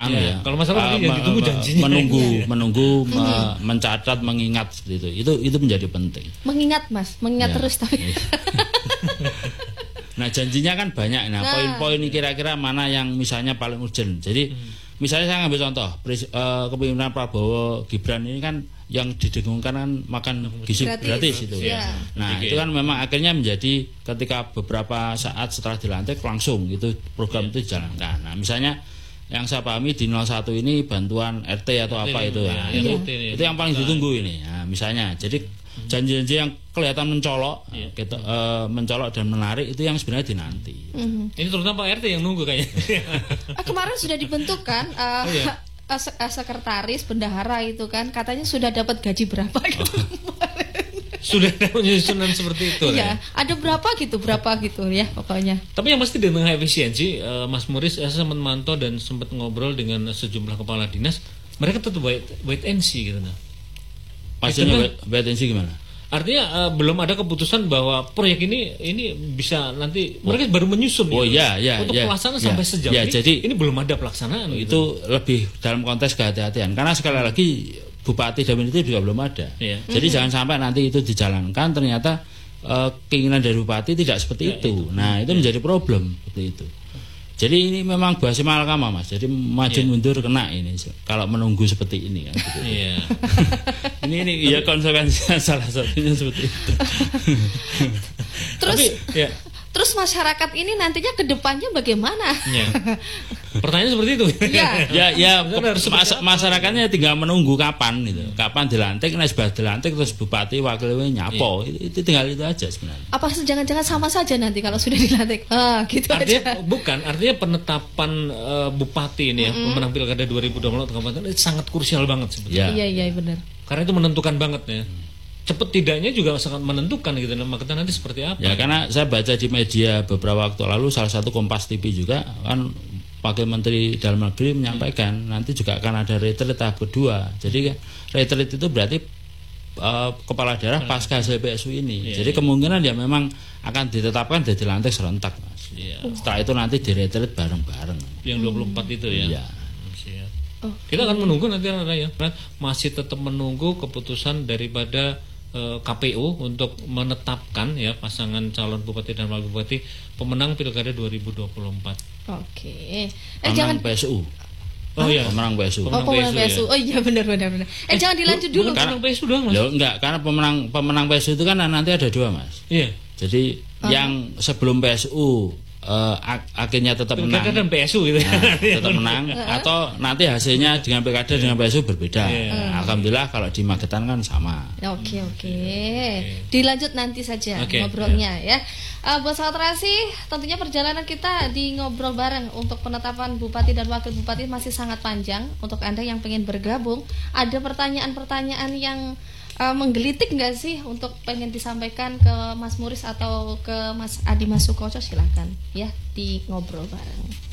Kalau masalah yang ditunggu janjinya. Menunggu, mencatat, mengingat seperti itu menjadi penting. Mengingat Mas, mengingat terus tapi. Nah janjinya kan banyak. Nah poin-poin ini kira-kira mana yang misalnya paling urgent. Jadi misalnya saya ngambil contoh kepemimpinan Prabowo Gibran ini kan yang didengungkan kan makan gizi gratis itu. Nah itu kan memang akhirnya menjadi ketika beberapa saat setelah dilantik langsung itu program itu dijalankan. Nah misalnya yang saya pahami di 01 ini bantuan RT atau apa itu. Nah, itu yang paling ditunggu ini. Nah, misalnya jadi janji-janji yang kelihatan mencolok, mencolok dan menarik itu yang sebenarnya dinanti. Ini terutama Pak RT yang nunggu kayaknya. Kemarin sudah dibentuk kan sekretaris bendahara itu kan katanya sudah dapat gaji berapa gitu. Sudah penyusunan seperti itu ya. Ada berapa gitu ya pokoknya. Tapi yang pasti di tengah efisiensi Mas Muris saya sempat memantau dan sempat ngobrol dengan sejumlah kepala dinas, mereka tetap wait and see gitu nah. Maksudnya wait and see gimana? Artinya belum ada keputusan bahwa proyek ini bisa nanti mereka baru menyusun untuk pelaksanaan sampai sejauh ini. Jadi ini belum ada pelaksanaan itu gitu. Lebih dalam konteks kehati-hatian karena sekali lagi Bupati Damin itu juga belum ada. Jadi jangan sampai nanti itu dijalankan ternyata keinginan dari Bupati tidak seperti itu. Nah, itu menjadi problem seperti itu. Jadi ini memang bahasa malakama Mas. Jadi maju mundur kena ini kalau menunggu seperti ini kan gitu. ini ya konsekuensinya salah satunya seperti itu. Terus masyarakat ini nantinya ke depannya bagaimana? Pertanyaan seperti itu. Masyarakatnya tinggal menunggu kapan gitu. Kapan dilantik, nah sudah dilantik terus bupati wakilnya nyapo. Itu tinggal itu aja sebenarnya. Apa jangan-jangan sama saja nanti kalau sudah dilantik? Gitu artinya, aja. Bukan, artinya penetapan bupati ini pemenang Pilkada 2024 kabupaten itu sangat krusial banget sebetulnya. Iya benar. Karena itu menentukan banget ya. Cepet tidaknya juga sangat menentukan gitu nama kita nanti seperti apa. Ya karena saya baca di media beberapa waktu lalu salah satu Kompas TV juga kan Wakil Menteri Dalam Negeri menyampaikan nanti juga akan ada retreat tahap kedua. Jadi retreat itu berarti kepala daerah pasca hasil PSU ini. Jadi kemungkinan ya memang akan ditetapkan dan dilantik serentak Mas. Setelah itu nanti di retreat bareng-bareng. Yang 24 itu ya. Kita akan menunggu nanti ya. Masih tetap menunggu keputusan daripada KPU untuk menetapkan ya pasangan calon bupati dan wakil bupati pemenang Pilkada 2024. Oke. Jangan PSU. Pemenang PSU. Pemenang PSU. Oh iya benar. Jangan dilanjut dulu. Pemenang PSU doang Mas. Enggak, karena pemenang PSU itu kan nanti ada dua Mas. Iya. Jadi yang sebelum PSU akhirnya tetap menang dan PSU gitu. Tetap menang atau nanti hasilnya dengan Pilkada dengan PSU berbeda. Alhamdulillah kalau di Magetan kan sama. Oke. Dilanjut nanti saja ngobrolnya ya. Buat sahabat Terasi, tentunya perjalanan kita di ngobrol bareng untuk penetapan bupati dan wakil bupati masih sangat panjang. Untuk Anda yang pengen bergabung, ada pertanyaan-pertanyaan yang menggelitik nggak sih untuk pengen disampaikan ke Mas Muris atau ke Mas Adi Mas Sukoco, silakan ya di ngobrol bareng.